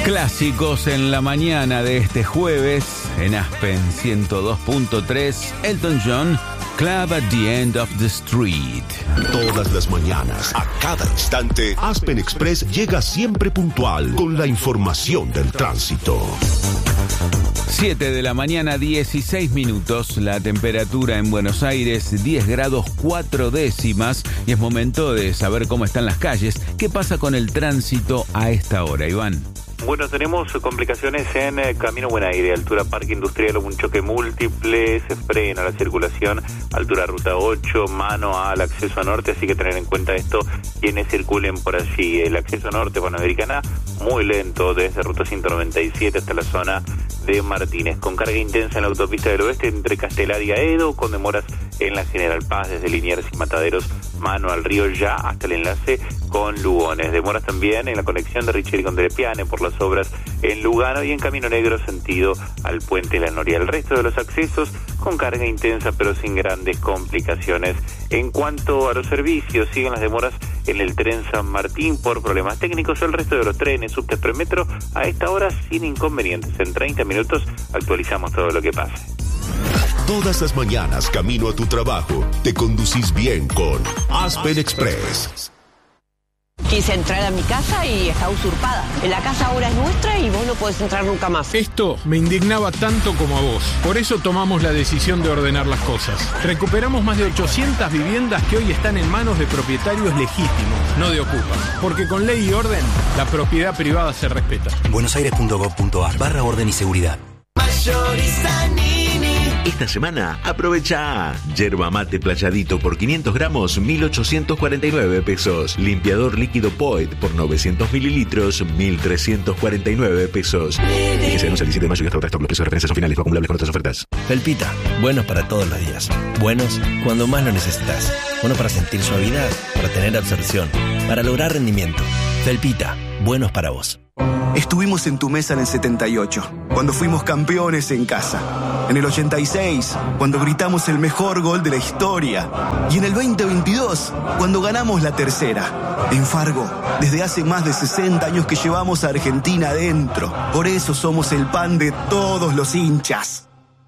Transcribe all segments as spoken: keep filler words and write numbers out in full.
Clásicos en la mañana de este jueves en Aspen ciento dos punto tres, Elton John, Club at the End of the Street. Todas las mañanas, a cada instante, Aspen Express llega siempre puntual con la información del tránsito. siete de la mañana, dieciséis minutos, la temperatura en Buenos Aires, diez grados cuatro décimas, y es momento de saber cómo están las calles. ¿Qué pasa con el tránsito a esta hora, Iván? Bueno, tenemos complicaciones en eh, Camino Buen Aire, altura Parque Industrial, hubo un choque múltiple, se frena la circulación, altura Ruta ocho, mano al acceso a norte, así que tener en cuenta esto quienes circulen por allí. El acceso a norte, Panamericana, muy lento desde Ruta ciento noventa y siete hasta la zona de Martínez, con carga intensa en la autopista del oeste entre Castelar y Aedo, con demoras en la General Paz desde Liniers y Mataderos, mano al río ya hasta el enlace con Lugones. Demoras también en la conexión de Richeri con Telepiane por las obras en Lugano y en Camino Negro sentido al Puente La Noria. El resto de los accesos con carga intensa pero sin grandes complicaciones. En cuanto a los servicios, siguen las demoras en el tren San Martín por problemas técnicos. El resto de los trenes, subtes, premetro, a esta hora sin inconvenientes. En treinta minutos actualizamos todo lo que pase. Todas las mañanas, camino a tu trabajo, te conducís bien con Aspen Express. Quise entrar a mi casa y está usurpada. La casa ahora es nuestra y vos no podés entrar nunca más. Esto me indignaba tanto como a vos. Por eso tomamos la decisión de ordenar las cosas. Recuperamos más de ochocientas viviendas que hoy están en manos de propietarios legítimos, no de ocupas. Porque con ley y orden, la propiedad privada se respeta. buenosaires punto gov punto ar barra orden y seguridad. Mayorista Nini. Esta semana aprovecha yerba mate playadito por quinientos gramos, mil ochocientos cuarenta y nueve pesos. Limpiador líquido Poet por novecientos mililitros, mil trescientos cuarenta y nueve pesos. Fíjese, no, el diecisiete de mayo y hasta octubre. Los precios de referencia son finales, no acumulables con otras ofertas. Felpita, buenos para todos los días. Buenos cuando más lo necesitas. Buenos para sentir suavidad, para tener absorción, para lograr rendimiento. Felpita, buenos para vos. Estuvimos en tu mesa en el setenta y ocho, cuando fuimos campeones en casa. En el ochenta y seis, cuando gritamos el mejor gol de la historia. Y en el veinte veintidós, cuando ganamos la tercera. En Fargo, desde hace más de sesenta años que llevamos a Argentina adentro. Por eso somos el pan de todos los hinchas.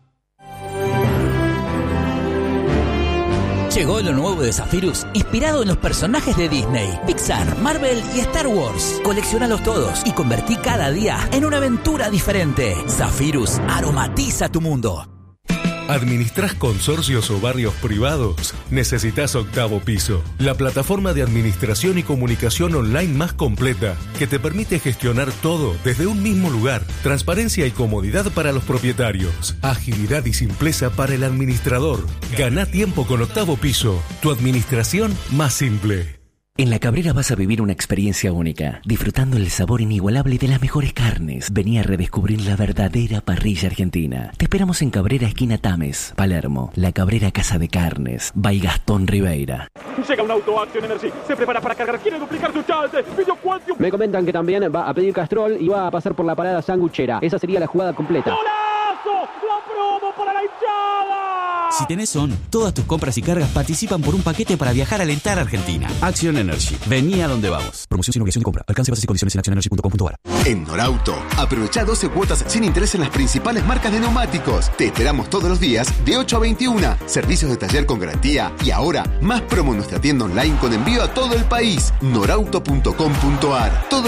Llegó lo nuevo de Zephyrus, inspirado en los personajes de Disney, Pixar, Marvel y Star Wars. Colecciónalos todos y convertí cada día en una aventura diferente. Zephyrus aromatiza tu mundo. ¿Administrás consorcios o barrios privados? Necesitas Octavo Piso, la plataforma de administración y comunicación online más completa que te permite gestionar todo desde un mismo lugar. Transparencia y comodidad para los propietarios. Agilidad y simpleza para el administrador. Gana tiempo con Octavo Piso, tu administración más simple. En La Cabrera vas a vivir una experiencia única, disfrutando el sabor inigualable de las mejores carnes. Vení a redescubrir la verdadera parrilla argentina. Te esperamos en Cabrera, esquina Tames, Palermo. La Cabrera Casa de Carnes, by Gastón Ribeira. Llega un auto Action Energy, se prepara para cargar, quiere duplicar su chance. Me comentan que también va a pedir Castrol y va a pasar por la parada sanguchera. Esa sería la jugada completa. ¡Golazo! ¡La promo para la hinchada! Si tenés Son, todas tus compras y cargas participan por un paquete para viajar a alentar a Argentina. Action Energy. Vení a donde vamos. Promoción sin obligación de compra. Alcance, bases y condiciones en action energy punto com punto ar. En Norauto, aprovecha doce cuotas sin interés en las principales marcas de neumáticos. Te esperamos todos los días de ocho a veintiuna. Servicios de taller con garantía. Y ahora, más promo en nuestra tienda online con envío a todo el país. norauto punto com punto ar. Todo